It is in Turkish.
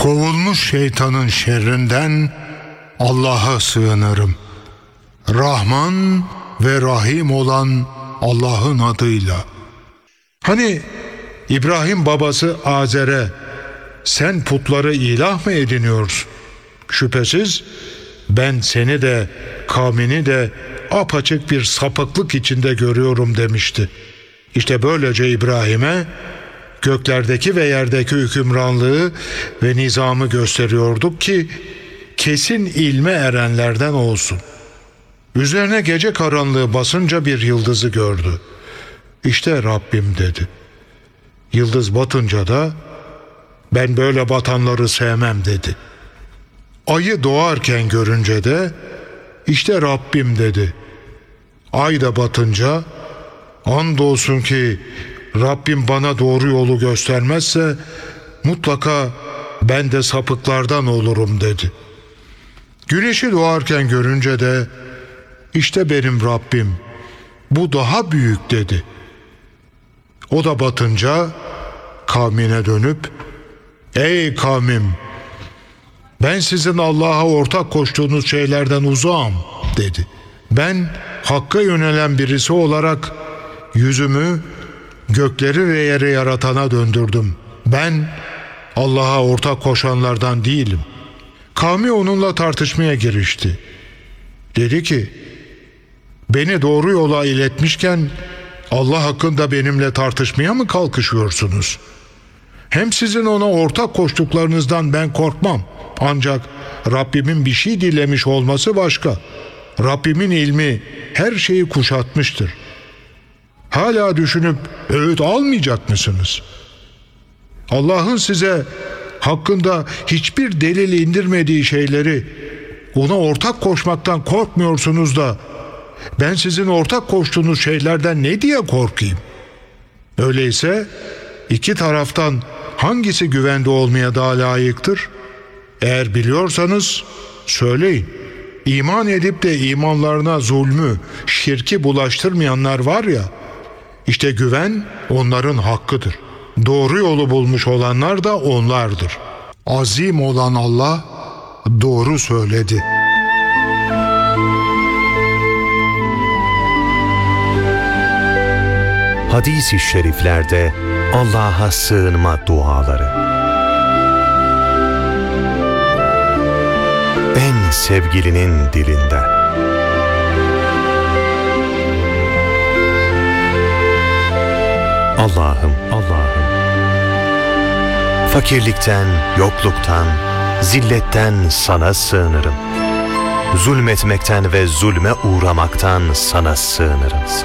Kovulmuş şeytanın şerrinden Allah'a sığınırım. Rahman ve Rahim olan Allah'ın adıyla. Hani İbrahim babası Azer'e sen putları ilah mı ediniyorsun? Şüphesiz ben seni de kavmini de apaçık bir sapıklık içinde görüyorum demişti. İşte böylece İbrahim'e göklerdeki ve yerdeki hükümranlığı ve nizamı gösteriyorduk ki kesin ilme erenlerden olsun. Üzerine gece karanlığı basınca bir yıldızı gördü. İşte Rabbim dedi. Yıldız batınca da ben böyle batanları sevmem dedi. Ayı doğarken görünce de işte Rabbim dedi. Ay da batınca andolsun ki Rabbim bana doğru yolu göstermezse mutlaka ben de sapıklardan olurum dedi. Güneşi doğarken görünce de işte benim Rabbim, bu daha büyük dedi. O da batınca kavmine dönüp ey kavmim, ben sizin Allah'a ortak koştuğunuz şeylerden uzağım dedi. Ben hakka yönelen birisi olarak yüzümü gökleri ve yeri yaratana döndürdüm. Ben Allah'a ortak koşanlardan değilim. Kavmi onunla tartışmaya girişti. Dedi ki beni doğru yola iletmişken Allah hakkında benimle tartışmaya mı kalkışıyorsunuz? Hem sizin ona ortak koştuklarınızdan ben korkmam. Ancak Rabbimin bir şey dilemiş olması başka. Rabbimin ilmi her şeyi kuşatmıştır. Hala düşünüp öğüt almayacak mısınız? Allah'ın size hakkında hiçbir delil indirmediği şeyleri ona ortak koşmaktan korkmuyorsunuz da ben sizin ortak koştuğunuz şeylerden ne diye korkayım? Öyleyse iki taraftan hangisi güvende olmaya daha layıktır? Eğer biliyorsanız söyleyin. İman edip de imanlarına zulmü, şirki bulaştırmayanlar var ya, işte güven onların hakkıdır. Doğru yolu bulmuş olanlar da onlardır. Azim olan Allah doğru söyledi. Hadis-i şeriflerde Allah'a sığınma duaları. En sevgilinin dilinden. Allah'ım, fakirlikten, yokluktan, zilletten sana sığınırım. Zulmetmekten ve zulme uğramaktan sana sığınırım.